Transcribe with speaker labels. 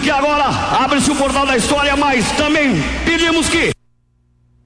Speaker 1: que agora abre-se o portal da história, mas também pedimos que